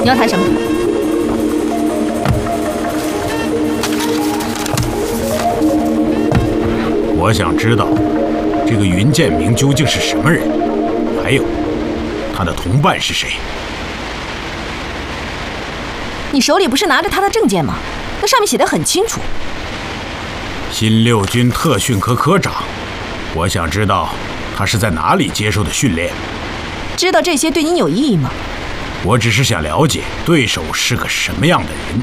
你要谈什么？ 我想知道，这个云建明究竟是什么人，还有他的同伴是谁？ 你手里不是拿着他的证件吗？那上面写得很清楚。 新六军特训科科长，我想知道他是在哪里接受的训练。 知道这些对你有意义吗？ 我只是想了解对手是个什么样的人。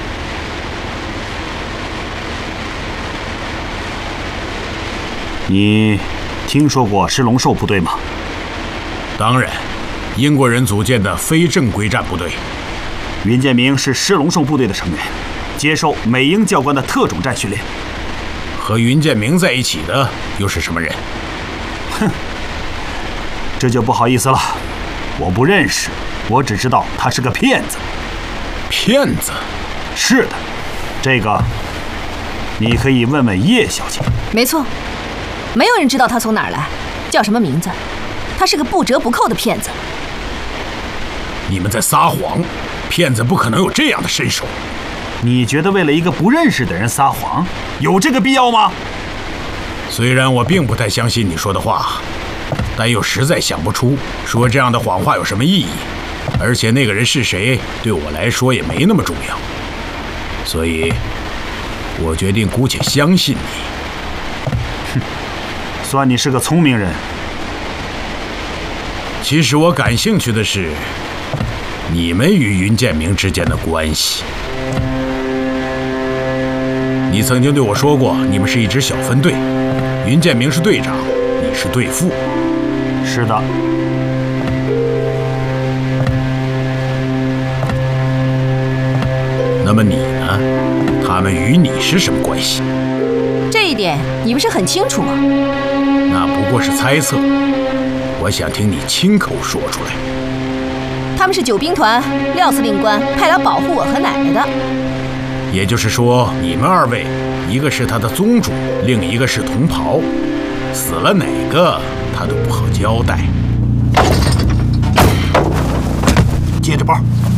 你听说过狮龙兽部队吗？ 当然，英国人组建的非正规战部队。 云建明是狮龙兽部队的成员，接受美英教官的特种战训练。 和云建明在一起的又是什么人？ 哼，这就不好意思了，我不认识，我只知道他是个骗子。 骗子？ 是的，这个你可以问问叶小姐。 没错，没有人知道他从哪儿来，叫什么名字。他是个不折不扣的骗子。 你们在撒谎，骗子不可能有这样的身手。 你觉得为了一个不认识的人撒谎，有这个必要吗？ 虽然我并不太相信你说的话，但又实在想不出说这样的谎话有什么意义。而且那个人是谁，对我来说也没那么重要，所以我决定姑且相信你。 哼，算你是个聪明人。 其实我感兴趣的是你们与云建明之间的关系。你曾经对我说过，你们是一支小分队，云建明是队长，你是队副。 是的。 那么你呢？他们与你是什么关系？ 这一点你不是很清楚吗？ 那不过是猜测，我想听你亲口说出来。 他们是九兵团廖司令官派来保护我和奶奶的。 也就是说，你们二位，一个是他的宗主，另一个是同袍，死了哪个他都不好交代。 接着包。